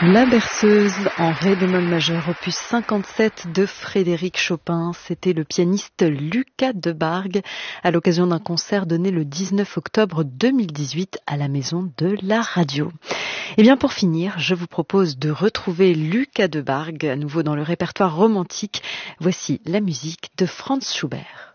La berceuse en ré bémol majeur, opus 57 de Frédéric Chopin. C'était le pianiste Lucas Debargue à l'occasion d'un concert donné le 19 octobre 2018 à la Maison de la Radio. Et bien pour finir, je vous propose de retrouver Lucas Debargue à nouveau dans le répertoire romantique. Voici la musique de Franz Schubert.